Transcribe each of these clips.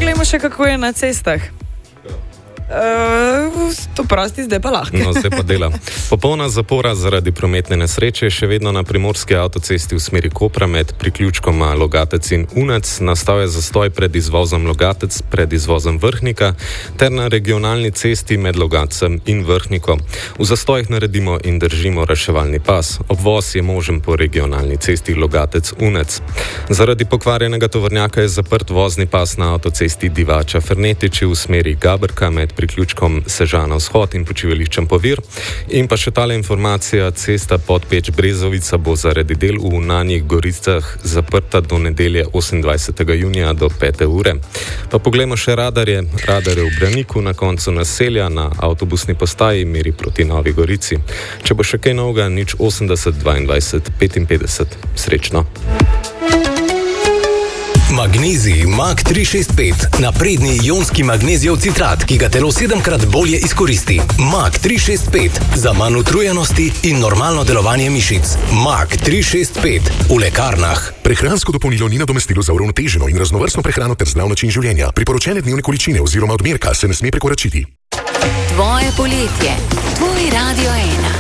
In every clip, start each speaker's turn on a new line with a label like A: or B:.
A: poglejmo še, kako je na cestah. To prosti, zdaj pa lahko.
B: No, zdaj pa dela. Popolna zapora zaradi prometne nesreče še vedno na primorski avtocesti v smeri Kopra med priključkoma Logatec in Unec. Nastal je zastoj pred izvozom Logatec, pred izvozom Vrhnika ter na regionalni cesti med Logatcem in Vrhniko. V zastojih naredimo in držimo reševalni pas. Obvoz je možen po regionalni cesti Logatec-Unec. Zaradi pokvarjenega tovornjaka je zaprt vozni pas na avtocesti Divača-Fernetiči v smeri Gabrka med priključkom Sežana vzhod in počivališčem Povir. In pa še tale informacija, cesta Podpeč-Brezovica bo zaradi del v Nanjih Goricah zaprta do nedelje 28. junija do 5. ure. Pa poglejmo še radarje. Radar je v Braniku na koncu naselja na avtobusni postaji meri proti Novi Gorici. Če bo še kaj novega, 080 22 55. Srečno.
C: Magnezij Mag 365, napredni ionski magnezijev citrat, ki ga telo 7-krat bolje izkoristi. Mag 365, za manj utrujenosti in normalno delovanje mišic. Mag 365, v lekarnah.
D: Prehransko dopolnilo ni nadomestilo za uravnoteženo in raznovrstno prehrano ter zdrav način življenja. Priporočene dnevne količine oziroma odmerka se ne sme prekoračiti.
E: Tvoje poletje, tvoj Radio 1.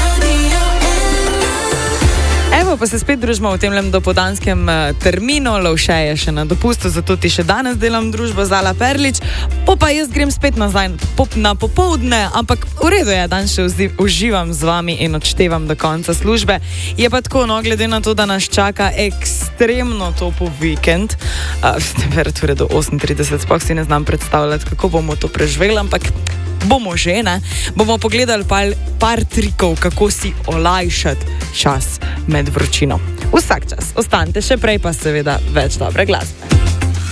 A: Evo pa se spet družimo v tem dopoldanskem terminu. Lovše je še na dopustu, zato ti še danes delam družbo z Ala Perlič. Pa jaz grem spet nazaj na popoldne, ampak v redu je, danes še uživam z vami in odštevam do konca službe. Je pa tako, no, glede na to, da nas čaka ekstremno topel vikend, temperature do 38, sploh si ne znam predstavljati, kako bomo to preživeli, ampak bomo že, ne? Bomo pogledali par trikov, kako si olajšati čas med vročino. Vsak čas. Ostanite še prej, pa seveda več dobre glasbe.